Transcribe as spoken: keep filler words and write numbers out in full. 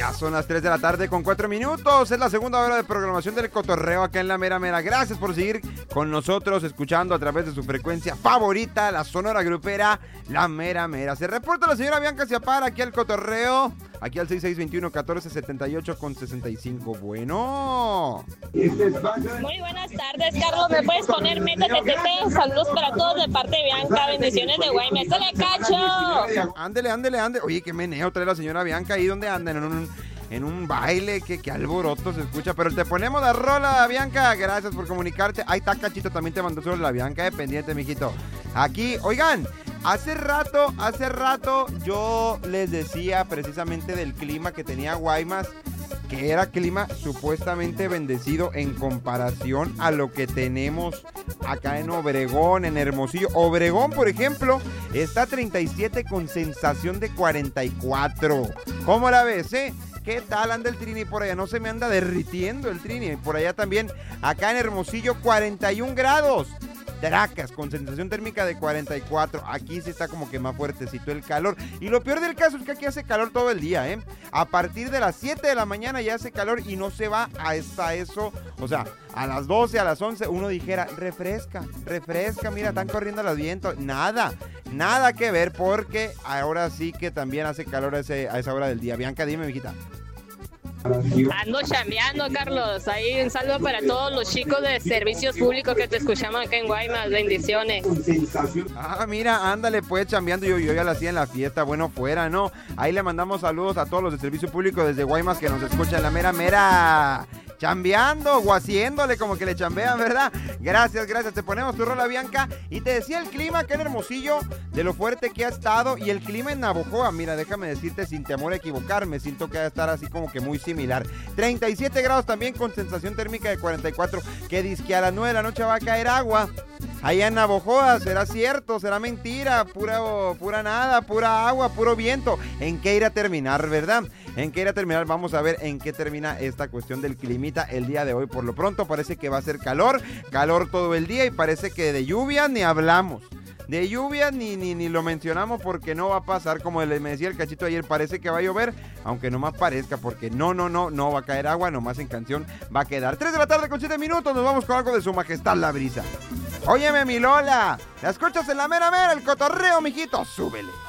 Ya son las tres de la tarde con cuatro minutos. Es la segunda hora de programación del Cotorreo acá en La Mera Mera. Gracias por seguir con nosotros, escuchando a través de su frecuencia favorita, la Sonora Grupera, La Mera Mera. Se reporta la señora Bianca Ciapara aquí al Cotorreo, aquí al seis seis dos uno, uno cuatro siete ocho con sesenta y cinco. Bueno. Muy buenas tardes, Carlos. ¿Me puedes poner Métete Tete? Saludos para todos de parte de Bianca. Bendiciones de Guaymas. ¡Échale, cacho! Ándele, ándele, ándele. Oye, qué meneo trae la señora Bianca ahí donde andan, en un, en un baile, que, que alboroto se escucha. Pero te ponemos la rola, Bianca. Gracias por comunicarte. Ahí está, Cachito, también te mandó sobre la Bianca, de pendiente, mijito. Aquí, oigan, hace rato, hace rato yo les decía precisamente del clima que tenía Guaymas, que era clima supuestamente bendecido en comparación a lo que tenemos acá en Obregón, en Hermosillo. Obregón, por ejemplo, está a treinta y siete con sensación de cuarenta y cuatro. ¿Cómo la ves, eh? ¿Qué tal anda el Trini por allá? No se me anda derritiendo el Trini. Por allá también, acá en Hermosillo, cuarenta y un grados. Tracas, con sensación térmica de cuarenta y cuatro. Aquí sí está como que más fuertecito el calor. Y lo peor del caso es que aquí hace calor todo el día, ¿eh? A partir de las siete de la mañana ya hace calor y no se va hasta eso. O sea, a las doce, a las once, uno dijera, refresca, refresca, mira, están corriendo los vientos. Nada, nada que ver, porque ahora sí que también hace calor a, ese, a esa hora del día. Bianca, dime, mijita. Ando chambeando, Carlos. Ahí un saludo para todos los chicos de servicios públicos que te escuchamos acá en Guaymas. Bendiciones. Ah, mira, ándale pues, chambeando. Yo, yo ya la hacía en la fiesta, bueno, fuera, ¿no? Ahí le mandamos saludos a todos los de servicio público desde Guaymas que nos escuchan, la mera mera. Chambeando o haciéndole como que le chambean, ¿verdad? Gracias, gracias. Te ponemos tu rola, Bianca. Y te decía el clima acá en Hermosillo, de lo fuerte que ha estado. Y el clima en Navojoa, mira, déjame decirte sin temor a equivocarme, siento que va a estar así como que muy similar. treinta y siete grados también con sensación térmica de cuarenta y cuatro. Que dizque a las nueve de la noche va a caer agua. Allá en Navojoa, ¿será cierto? ¿Será mentira? Pura, pura nada, pura agua, puro viento. ¿En qué irá a terminar, verdad? ¿En qué irá a terminar? Vamos a ver en qué termina esta cuestión del climita el día de hoy. Por lo pronto parece que va a ser calor, calor todo el día y parece que de lluvia ni hablamos. De lluvia ni, ni, ni lo mencionamos porque no va a pasar, como le me decía el Cachito ayer, parece que va a llover, aunque nomás parezca, porque no, no, no, no va a caer agua, nomás en canción va a quedar. tres de la tarde con siete minutos, nos vamos con algo de Su Majestad la Brisa. Óyeme, mi Lola, la escuchas en La Mera Mera, el Cotorreo, mijito, súbele.